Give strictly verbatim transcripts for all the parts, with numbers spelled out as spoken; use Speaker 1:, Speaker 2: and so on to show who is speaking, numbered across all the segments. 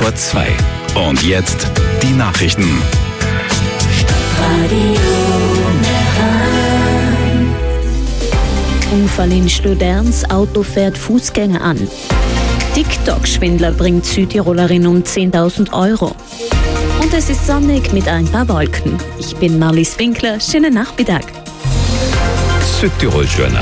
Speaker 1: Uhr zwei. Und jetzt die Nachrichten.
Speaker 2: Unfall in Schluderns, Auto fährt Fußgänger an. TikTok-Schwindler bringt Südtirolerin um zehntausend Euro. Und es ist sonnig mit ein paar Wolken. Ich bin Marlies Winkler, schönen Nachmittag.
Speaker 1: Südtirol-Journal.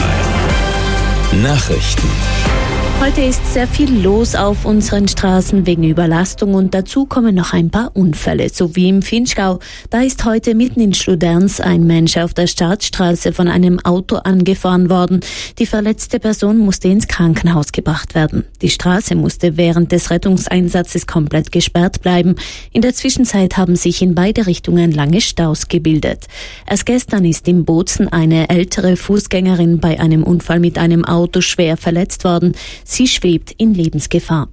Speaker 1: Nachrichten.
Speaker 2: Heute ist sehr viel los auf unseren Straßen wegen Überlastung und dazu kommen noch ein paar Unfälle, so wie im Vinschgau. Da ist heute mitten in Schluderns ein Mensch auf der Staatsstraße von einem Auto angefahren worden. Die verletzte Person musste ins Krankenhaus gebracht werden. Die Straße musste während des Rettungseinsatzes komplett gesperrt bleiben. In der Zwischenzeit haben sich in beide Richtungen lange Staus gebildet. Erst gestern ist in Bozen eine ältere Fußgängerin bei einem Unfall mit einem Auto schwer verletzt worden. Sie schwebt in Lebensgefahr.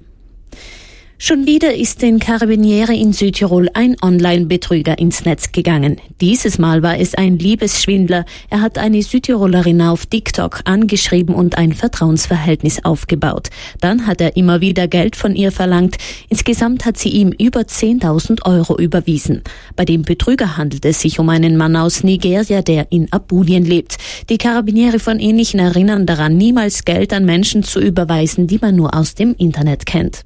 Speaker 2: Schon wieder ist den Carabinieri in Südtirol ein Online-Betrüger ins Netz gegangen. Dieses Mal war es ein Liebesschwindler. Er hat eine Südtirolerin auf TikTok angeschrieben und ein Vertrauensverhältnis aufgebaut. Dann hat er immer wieder Geld von ihr verlangt. Insgesamt hat sie ihm über zehntausend Euro überwiesen. Bei dem Betrüger handelt es sich um einen Mann aus Nigeria, der in Apulien lebt. Die Carabinieri von Ähnlichen erinnern daran, niemals Geld an Menschen zu überweisen, die man nur aus dem Internet kennt.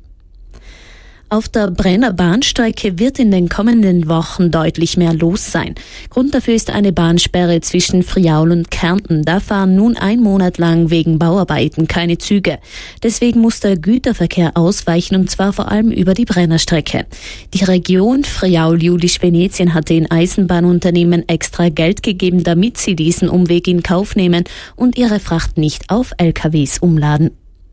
Speaker 2: Auf der Brenner Bahnstrecke wird in den kommenden Wochen deutlich mehr los sein. Grund dafür ist eine Bahnsperre zwischen Friaul und Kärnten. Da fahren nun ein Monat lang wegen Bauarbeiten keine Züge. Deswegen muss der Güterverkehr ausweichen, und zwar vor allem über die Brennerstrecke. Die Region Friaul-Julisch-Venetien hat den Eisenbahnunternehmen extra Geld gegeben, damit sie diesen Umweg in Kauf nehmen und ihre Fracht nicht auf L K Ws umladen.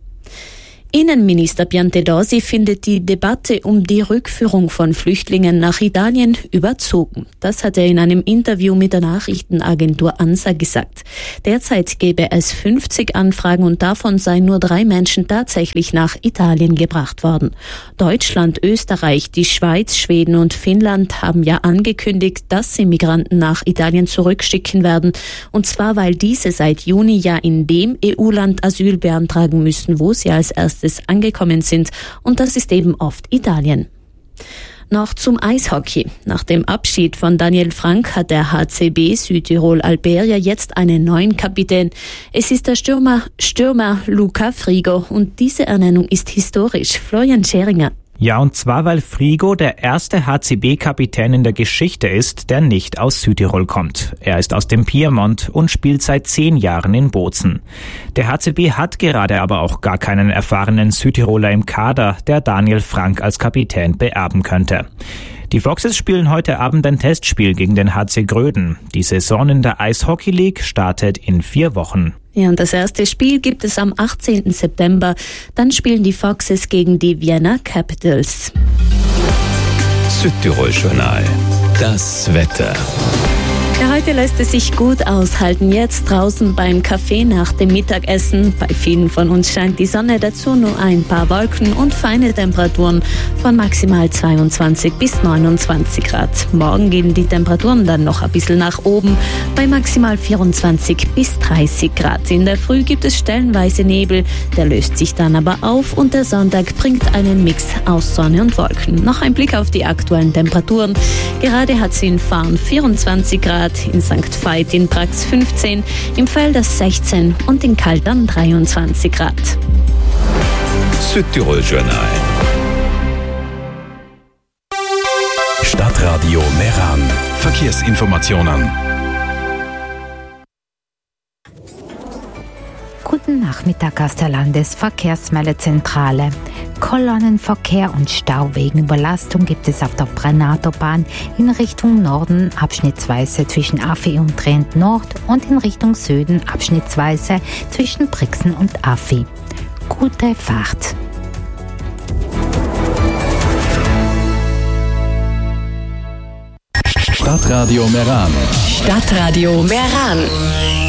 Speaker 2: Innenminister Piantedosi findet die Debatte um die Rückführung von Flüchtlingen nach Italien überzogen. Das hat er in einem Interview mit der Nachrichtenagentur ANSA gesagt. Derzeit gäbe es fünfzig Anfragen und davon seien nur drei Menschen tatsächlich nach Italien gebracht worden. Deutschland, Österreich, die Schweiz, Schweden und Finnland haben ja angekündigt, dass sie Migranten nach Italien zurückschicken werden. Und zwar, weil diese seit Juni ja in dem E U-Land Asyl beantragen müssen, wo sie als erstes angekommen sind, und das ist eben oft Italien. Noch zum Eishockey. Nach dem Abschied von Daniel Frank hat der H C B Südtirol Alberia jetzt einen neuen Kapitän. Es ist der Stürmer, Stürmer Luca Frigo, und diese Ernennung ist historisch. Florian Scheringer.
Speaker 3: Ja, und zwar, weil Frigo der erste H C B-Kapitän in der Geschichte ist, der nicht aus Südtirol kommt. Er ist aus dem Piemont und spielt seit zehn Jahren in Bozen. Der H C B hat gerade aber auch gar keinen erfahrenen Südtiroler im Kader, der Daniel Frank als Kapitän beerben könnte. Die Foxes spielen heute Abend ein Testspiel gegen den H C Gröden. Die Saison in der Eishockey League startet in vier Wochen.
Speaker 2: Ja, und das erste Spiel gibt es am achtzehnten September. Dann spielen die Foxes gegen die Vienna Capitals.
Speaker 1: Südtirol-Journal. Das Wetter.
Speaker 2: Ja, heute lässt es sich gut aushalten. Jetzt draußen beim Kaffee nach dem Mittagessen. Bei vielen von uns scheint die Sonne, dazu nur ein paar Wolken und feine Temperaturen von maximal zweiundzwanzig bis neunundzwanzig Grad. Morgen gehen die Temperaturen dann noch ein bisschen nach oben bei maximal vierundzwanzig bis dreißig Grad. In der Früh gibt es stellenweise Nebel, der löst sich dann aber auf, und der Sonntag bringt einen Mix aus Sonne und Wolken. Noch ein Blick auf die aktuellen Temperaturen. Gerade hat sie in Farn vierundzwanzig Grad, in Sankt Veit in Prax fünfzehn, im Felders sechzehn und in Kaltern dreiundzwanzig Grad.
Speaker 1: Südtirol-Journal. Stadtradio Meran. Verkehrsinformationen.
Speaker 4: Guten Nachmittag aus der Landesverkehrsmeldezentrale. Kolonnenverkehr und Stau wegen Überlastung gibt es auf der Brennautobahn in Richtung Norden abschnittsweise zwischen Affi und Trent Nord und in Richtung Süden abschnittsweise zwischen Brixen und Affi. Gute Fahrt!
Speaker 1: Stadtradio Meran.
Speaker 5: Stadtradio Meran.